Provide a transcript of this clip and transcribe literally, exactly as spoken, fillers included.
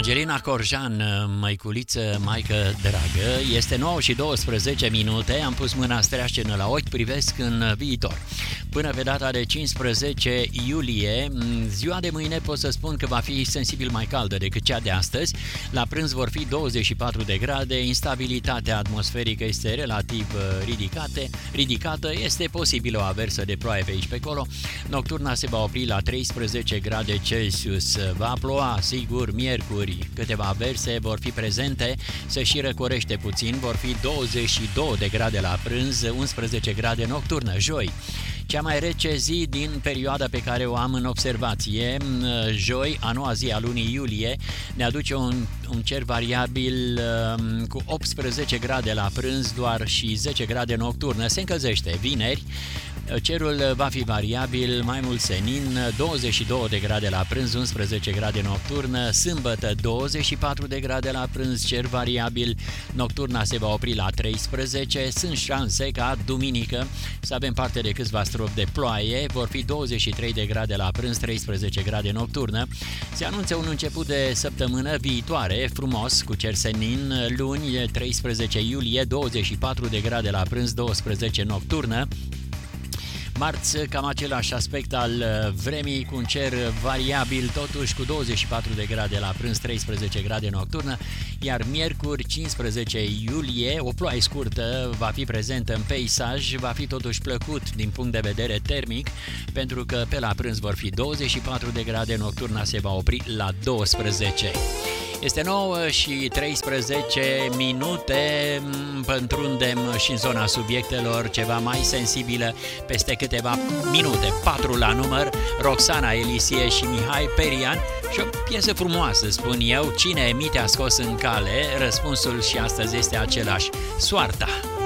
Angelina Corjan, măiculiță, maică dragă, este nouă și douăsprezece minute, am pus mâna streașenă la ochi, privesc în viitor. Până pe data de cincisprezece iulie, ziua de mâine pot să spun că va fi sensibil mai caldă decât cea de astăzi. La prânz vor fi douăzeci și patru de grade, instabilitatea atmosferică este relativ ridicate, ridicată, este posibilă o aversă de ploaie pe aici pe acolo. Nocturna se va opri la treisprezece grade Celsius, va ploua sigur miercuri, câteva averse vor fi prezente, se și răcorește puțin, vor fi douăzeci și două de grade la prânz, unsprezece grade nocturnă. Joi, cea mai rece zi din perioada pe care o am în observație, joi, a noua zi a lunii iulie, ne aduce un, un cer variabil um, cu optsprezece grade la prânz, doar și zece grade nocturnă. Se încălzește. Vineri, cerul va fi variabil, mai mult senin, douăzeci și două de grade la prânz, unsprezece grade nocturnă. Sâmbătă, douăzeci și patru de grade la prânz, cer variabil, nocturna se va opri la treisprezece. Sunt șanse ca duminică să avem parte de câțiva stropi de ploaie, vor fi douăzeci și trei de grade la prânz, treisprezece grade nocturnă. Se anunță un început de săptămână viitoare frumos, cu cer senin, luni, treisprezece iulie, douăzeci și patru de grade la prânz, douăsprezece nocturnă. Marți, cam același aspect al vremii, cu un cer variabil, totuși cu douăzeci și patru de grade la prânz, treisprezece grade nocturnă, iar miercuri, cincisprezece iulie, o ploaie scurtă va fi prezentă în peisaj, va fi totuși plăcut din punct de vedere termic, pentru că pe la prânz vor fi douăzeci și patru de grade, nocturna se va opri la douăsprezece. Este nouă și treisprezece minute, pătrundem și în zona subiectelor ceva mai sensibilă peste câteva minute, patru la număr, Roxana Elisie și Mihai Perian și o piesă frumoasă, spun eu. Cine emite a scos în cale? Răspunsul și astăzi este același: Soarta.